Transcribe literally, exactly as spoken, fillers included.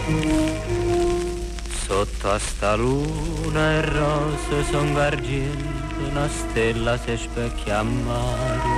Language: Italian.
Sotto a sta luna e rose son d'argento, una stella si specchia a mare.